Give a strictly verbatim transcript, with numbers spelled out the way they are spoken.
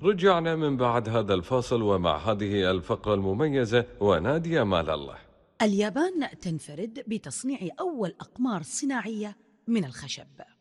رجعنا من بعد هذا الفاصل ومع هذه الفقرة المميزة ونادية مال الله. اليابان تنفرد بتصنيع أول أقمار صناعية من الخشب.